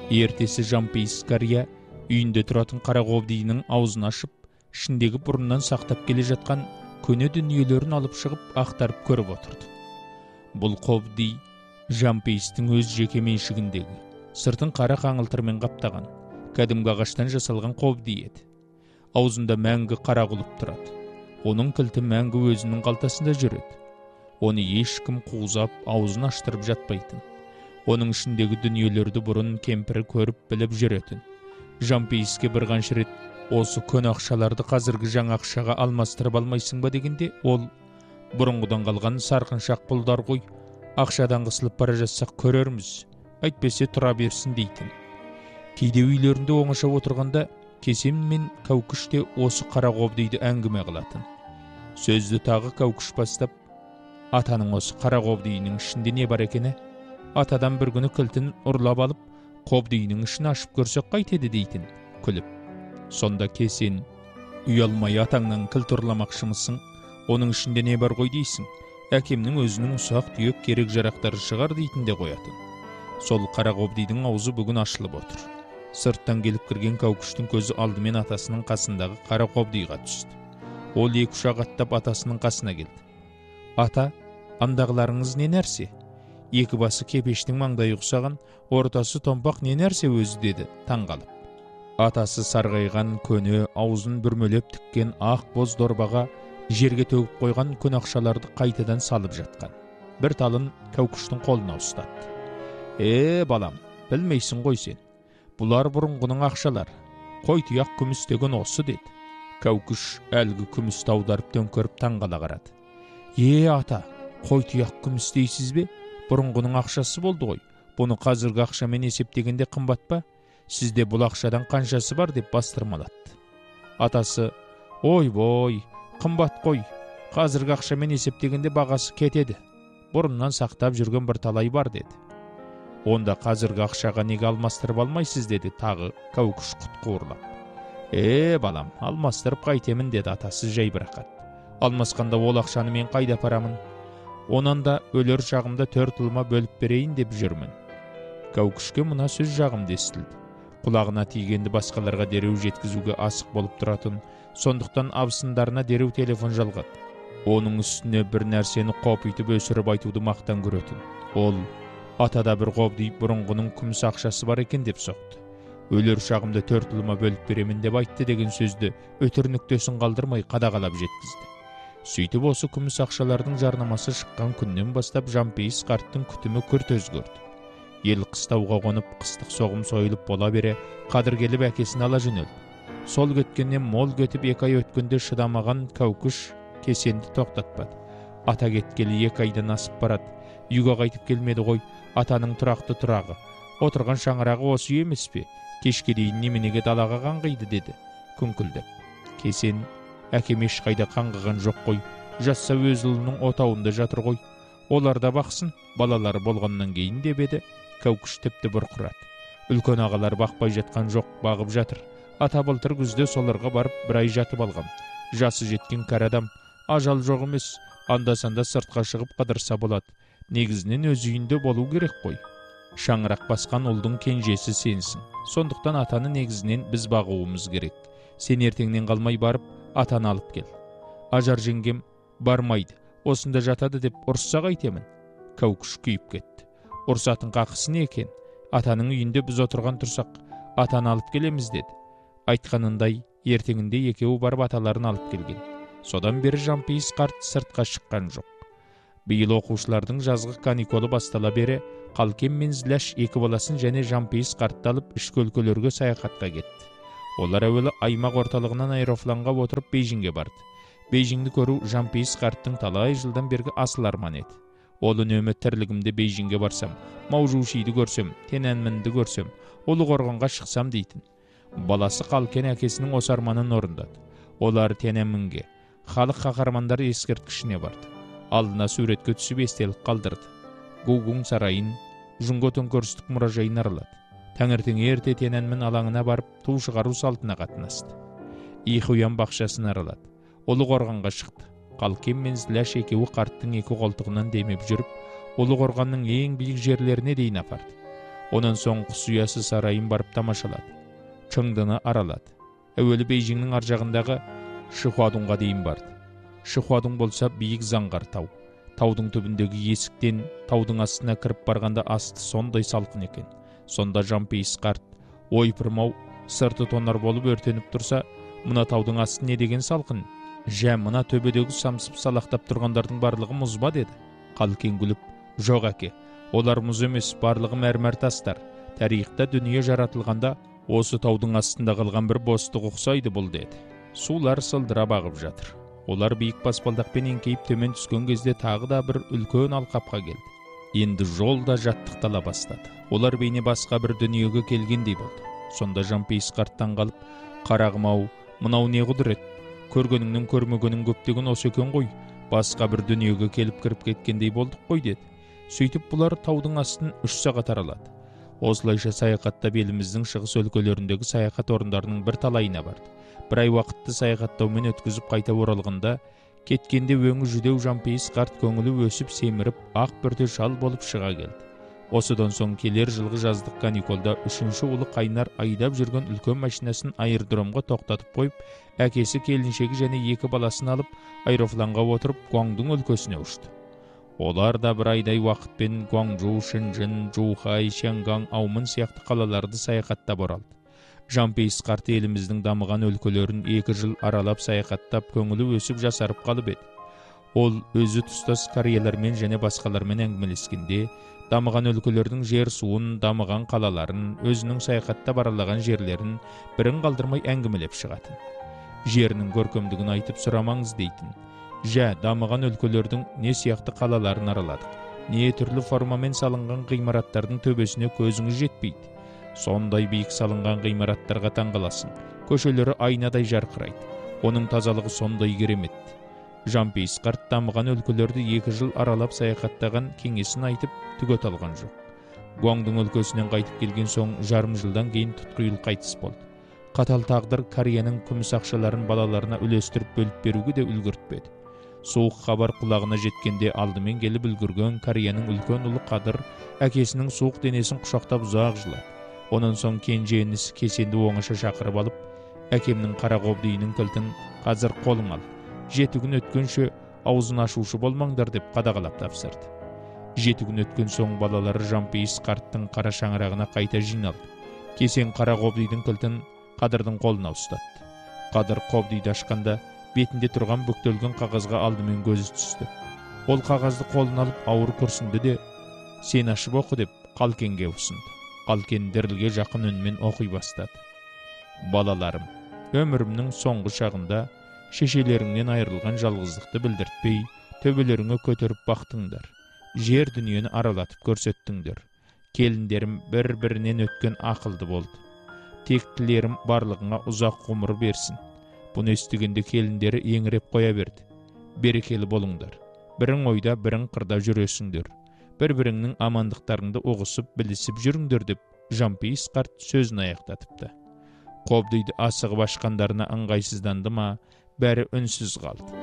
Ертесі жампейіс қария үйінде тұратын қара қобдиының аузын ашып, ішіндегі бұрыннан сақтап келе жатқан көне дүниелерін алып шығып ақтарып көріп отырды. Бұл қобди жампейістің өз жеке меншігіндегі, сыртын қара қаңылтырмен қаптаған, кәдімгі ағаштан жасалған қобди еді. Аузында мәңгі қара құлып тұрады. Оның кілті мәңгі өзінің қалтасында жүреді. Оны ешкім қуызап, аузын аштырып жатпайтын. Оның ішіндегі дүниелерді бұрын кемпірі көріп біліп жүретін. Жампейіске бір қанша рет осы көне ақшаларды қазіргі жаңа ақшаға алмастырып алмайсың ба дегенде, ол бұрынғыдан қалған сарқыншақ пұлдар ғой, ақшадан қысылып бара жатсақ көрерміз, әйтпесе тұра берсін дейтін. Кейде үйлерінде оңаша отырғанда Кесен мен Кәукіш те осы қара қобдиді әңгіме қылатын. Сөзді тағы Кәукіш бастап, атаның осы қара қобдиінің ішінде не бар екені? Атадан бір күні кілтін ұрлап алып, қобдиінің ішін ашып көрсек қайтеді дейтін, күліп. Сонда Кесен, ұялмай атаңнан кілт ұрламақшымысың? Оның ішінде не бар ғой дейсің? Әкемнің өзінің ұсақ түйек керек жарақтары шығар дейтін де қоятын. Сол қара қобдидің аузы бүгін ашылып отыр. Сырттан келіп кірген Кәукіштің көзі алдымен атасының қасындағы қара қобдиға түсті. Ол екі ұшақ аттап атасының қасына келді. Ата, андағыларыңыз не нәрсе? Екі басы кепештің маңдайы ұқсаған, ортасы томпақ не нәрсе өзі деді таңғалып. Атасы сарғайған көне, аузын бүрмелеп тіккен ақ боз дорбаға жерге төгіп қойған көне ақшаларды қайтадан салып жатқан. Бір талын Кәукіштің қолына ұстатты. Балам, білмейсің ғой сен. Бұлар бұрынғының ақшалар. Қой тұяқ күміс деген осы деді. Кәукіш әлгі күмісті аударып төңкеріп таңғала қарады. Ата, қой тұяқ күміс дейсіз бе? Бұрынғының ақшасы болды ғой. Бұны қазіргі ақшамен есептегенде қымбат па? Сізде бұл ақшадан қаншасы бар деп бастырмалатты. Атасы, ой, қымбат қой. Қазіргі ақшамен есептегенде бағасы кетеді. Бұрыннан сақтап жүрген бір талай бар деді. Онда қазіргі ақшаға неге алмастырып алмайсыз деді тағы Кәукіш құтқуырлап. Балам, алмастырып қайтемін деді атасы жайбырақат. Алмасқанда ол ақшаны мен қайда апарамын? Онан да өлер шағымда 4 ұлыма бөліп берейін деп жүрмін. Кәукішке мына сөз жағымды естілді. Құлағына тигенді басқаларға дереу жеткізуге асық болып тұратын, сондықтан абысындарына дереу телефон жалғады. Оның үстіне бір нәрсені қопитып өсіріп айтуды мақтан көретін. Ол атада бір қобди бұрынғының күміс ақшасы бар екен деп соқты. Өлер шағымда 4 ұлыма бөліп беремін деп айтты деген сөзді өтір нүктесін қалдырмай қадағалап жеткізді. Сөйтіп осы күміс ақшалардың жарнамасы шыққан күннен бастап жампейіс қарттың күтімі күрт өзгерді. Ел қыстауға қонып, қыстық соғым сойылып бола бере, қадыр келіп әкесін ала жөнелді. Сол кеткеннен мол кетіп 2 ай өткенде шыдамаған Кәукіш Кесенді тоқтатпады. Ата кеткелі 2 айдан асып барады. Үйге қайтып келмеді ғой, атаның тұрақты тұрағы. Отырған шаңырағы осы емес пе? Кешке дейін неменеге далаға қаңғиды деді, күңкілдеп. Кесен, әкем ешқайда қаңғыған жоқ қой, жатса өз ұлының отауында жатыр ғой. Оларда бақсын, балалары болғаннан кейін деп еді. Кәукіш тіпті бұрқырады. Үлкен ағалар бақпай жатқан жоқ, бағып жатыр. Ата былтыр күзде соларға барып бір ай жатып алған. Жасы жеткен кәрі адам, ажал жоқ емес, анда-санда сыртқа шығып қыдырса болады. Негізінен өз үйінде болу керек қой. Шаңырақ басқан ұлдың кенжесі сенсің. Сондықтан атаны негізінен біз бағуымыз керек. Сен ертеңнен қалмай барып, атаны алып кел. Ажар жеңгем бармайды, осында жатады деп ұрысса қайтемін. Кәукіш күйіп кетті. Ұрсатын қақысы не екен? Атаның үйінде біз отырған тұрсақ, атаны алып келеміз деді. Айтқанындай, ертеңінде екеуі барып аталарын алып келген. Содан бері жампейіс қарт сыртқа шыққан жоқ. Биыл оқушылардың жазғы каникулы бастала бере, Қалкен мен Зіләш 2 баласын және жампейіс қартты алып ішкі өлкелерге саяхатқа кетті. Олар әуелі аймақ орталығынан аэропланға отырып Бейжіңге барды. Бейжіңді көру жампейіс қарттың талай жылдан бергі асыл арманы еді. Ол үнемі тірлігімде Бейжіңге барсам, Маужушиді көрсем, Тяньаньмэнді көрсем, Ұлы Қорғанға шықсам дейтін. Баласы Қалкен әкесінің осы арманын орындады. Олар Тяньаньмэнге, халық қаһармандары ескерткішіне барды. Алдына суретке түсіп естелік қалдырды. Гугун сарайын, Жұңго төңкерістік мұражайын аралады. Таңертең ерте Тяньаньмэн алаңына барып, ту шығару салтына қатынасты. Ихуян бақшасын аралады. Ұлы Қорғанға шықты. Қалкен мен Зіләш екеуі қарттың 2 қолтығынан демеп жүріп, Ұлы Қорғанның ең биік жерлеріне дейін апарды. Онан соң құс ұясы сарайын барып тамашалады. Чыңдыны аралады. Әуелі Бейжіңнің ар жағындағы Шихуадунға дейін барды. Шихуадун болса биік заңғар тау. Таудың түбіндегі есіктен таудың астына кіріп барғанда асты сондай салқын екен. Сонда Жампейіс қарт, ойпырмау, сырты тонар болып өртеніп тұрса, мына таудың асты не деген салқын? Жә, мына төбедегі самсып салақтап тұрғандардың барлығы мұз ба деді. Қалкен күліп, жоқ әке, олар мұз емес, барлығы мәрмәр тастар. Тарихта дүние жаратылғанда осы таудың астында қалған бір бостық ұқсайды бұл деді. Сулар сылдырап ағып жатыр. Олар биік баспалдақпен еңкейіп төмен түскен кезде тағы да бір үлкен алқапқа келді. Енді жолда жаттықтала бастады. Олар бейне басқа бір дүниеге келгендей болды. Сонда Жампейіс қарттан қалып, қарағым-ау, мынау не құдірет? Көргеніңнің көрмегенің көптеген осы екен ғой. Басқа бір дүниеге келіп кіріп кеткендей болдық қой деді. Сөйтіп бұлар таудың астын 3 сағат аралады. Осылайша саяхаттап еліміздің шығыс өлкелеріндегі саяхат орындарының бір талайына барды. Бір ай уақытты саяхаттаумен өткізіп қайта оралғанда, кеткенде өңі жүдеу Жампейіс қарт көңілі өсіп семіріп, ақ бірде шал болып шыға келді. Осыдан соң келер жылғы жаздық каникулда 3-ші ұлы Қайнар айдап жүрген үлкен машинасын аэродромға тоқтатып қойып, әкесі келіншегі және 2 баласын алып, аэропланға отырып, Гуаңдың өлкесіне ұшты. Олар да бір айдай уақытпен Гуаңжу, Шэньчжэн, Жухай, Шянгаң, Аумын сияқты қалаларды саяхаттап оралды. Жампейіс қарт еліміздің дамыған өлкелерін 2 жыл аралап саяхаттап, көңілі өсіп жасарып қалып еді. Ол өзі тұстас кореялармен және басқалармен әңгімелескенде, дамыған өлкелердің жер суын, дамыған қалаларын, өзінің саяхаттап аралаған жерлерін бірін қалдырмай әңгімелеп шығатын. Жерінің көркемдігін айтып сұрамаңыз дейтін. Жә, дамыған өлкелердің не сияқты қалаларын араладық, не түрлі формамен салынған ғимараттардың төбесіне көзіңіз жетпейді. Сондай биік салынған ғимараттарға таңғаласың. Көшелері айнадай жарқырайды. Оның тазалығы сондай керемет. Жампейіс қарт дамыған өлкелерді 2 жыл аралап саяхаттаған кеңесін айтып түгет алған жоқ. Гуаңдың өлкесінен қайтып келген соң жарым жылдан кейін тұтқиыл қайтыс болды. Қатал тағдыр Кореяның күміс ақшаларын балаларына үлестіріп бөліп беруге де үлгертпеді. Суық хабар құлағына жеткенде алдымен келіп үлгірген Кореяның үлкен ұлы Қадыр әкесінің суық денесін құшақтап ұзақ жылады. Онан соң кенже інісі Кесенді оңаша шақырып алып, әкемнің қара қобдиының кілтін қазір қолың ал. 7 күн өткенше аузын ашушы болмаңдар деп қадағалап тапсырды. 7 күн өткен соң балалары Жампейіс қарттың қара шаңырағына қайта жиналды. Кесен қара қобдидің кілтін Қадырдың қолына ұстатты. Қадыр қобдиді ашқанда бетінде тұрған бүктелген қағазға алдымен көзі түсті. Ол қағазды қолына алып ауыр күрсінді де, сен ашып оқы деп Қалкенге ұсынды. Қалкен дірілге жақын үнмен оқи бастады. Балаларым, өмірімнің соңғы шағында шешелеріңнен айырылған жалғыздықты білдіртпей, төбелеріңе көтеріп бақтыңдар. Жер дүниені аралатып көрсеттіңдер. Келіндерім бір-бірінен өткен ақылды болды. Тектілерім барлығыңа ұзақ ғұмыр берсін. Бұны естігенде келіндері еңіреп қоя берді. Берекелі болыңдар. Бірің ойда, бірің қырда жүресіңдер. Бір-біріңнің амандықтарыңды ұғысып, білісіп жүріңдер деп Жампейіс қарт сөзін аяқтатыпты. Қобдиды асығып ашқандарына ыңғайсызданды ма, бәрі үнсіз қалды.